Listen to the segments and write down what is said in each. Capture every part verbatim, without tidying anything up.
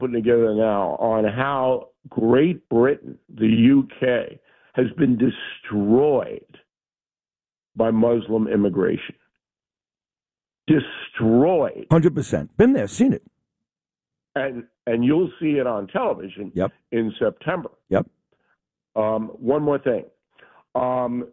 putting together now on how Great Britain, the U K, has been destroyed by Muslim immigration. Destroyed. one hundred percent. Been there, seen it. And and you'll see it on television yep. in September. Yep. Um, one more thing. Um,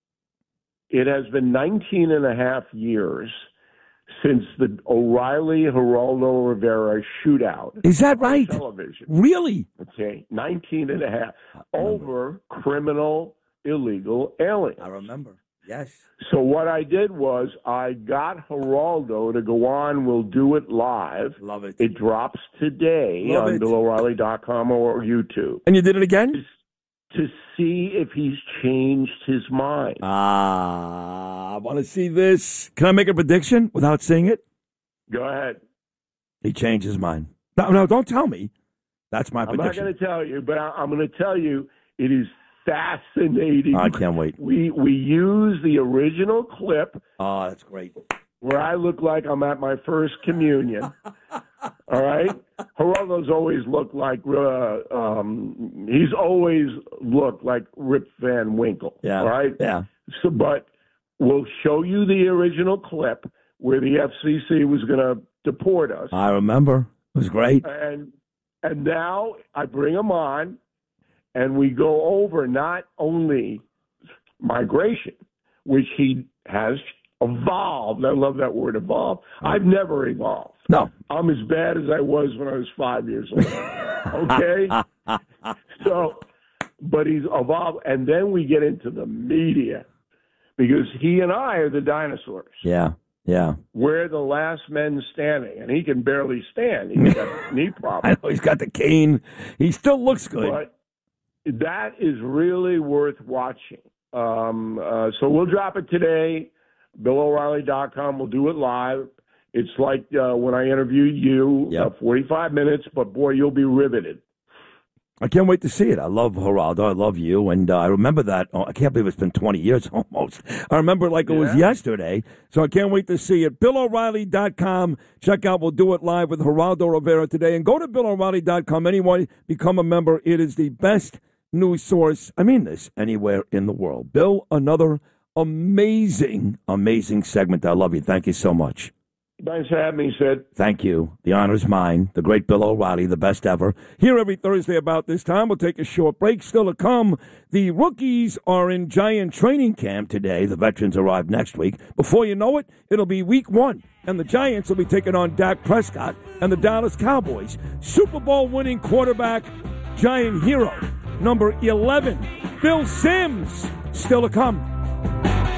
it has been nineteen and a half years since the O'Reilly-Geraldo Rivera shootout. Is that right? On television. Really? Okay, nineteen and a half. Over criminal, illegal aliens. I remember. Yes. So what I did was I got Geraldo to go on We'll Do It Live. Love it. It drops today Love on it. Bill O'Reilly dot com or YouTube. And you did it again? To, to see if he's changed his mind. Ah, I want to see this. Can I make a prediction without seeing it? Go ahead. He changed his mind. No, no, don't tell me. That's my I'm prediction. not going to tell you, but I, I'm going to tell you it is fascinating. I can't wait. We we use the original clip. Oh, that's great. Where I look like I'm at my first communion. All right? Geraldo's always looked like, uh, um, he's always looked like Rip Van Winkle. Yeah. All right? Yeah. So, but we'll show you the original clip where the F C C was going to deport us. I remember. It was great. And and now I bring him on, and we go over not only migration, which he has evolved. I love that word, evolved. I've never evolved. No. I'm as bad as I was when I was five years old. Okay? So, but he's evolved. And then we get into the media because he and I are the dinosaurs. Yeah, yeah. We're the last men standing, and he can barely stand. He's got knee problems. I know he's got the cane. He still looks good. But that is really worth watching. Um, uh, so we'll drop it today. Bill O'Reilly dot com. We'll do it live. It's like uh, when I interviewed you, yep. uh, forty-five minutes, but boy, you'll be riveted. I can't wait to see it. I love Geraldo. I love you. And uh, I remember that. Oh, I can't believe it's been twenty years almost. I remember it like it yeah. was yesterday. So I can't wait to see it. Bill O'Reilly dot com. Check out We'll Do It Live with Geraldo Rivera today. And go to Bill O'Reilly dot com. Anyone, become a member. It is the best news source. I mean this, anywhere in the world. Bill, another amazing, amazing segment. I love you. Thank you so much. Thanks for having me, Sid. Thank you. The honor's mine. The great Bill O'Reilly, the best ever. Here every Thursday about this time. We'll take a short break. Still to come, the rookies are in Giant training camp today. The veterans arrive next week. Before you know it, it'll be week one. And the Giants will be taking on Dak Prescott and the Dallas Cowboys. Super Bowl winning quarterback, Giant hero, number eleven, Phil Simms. Still to come.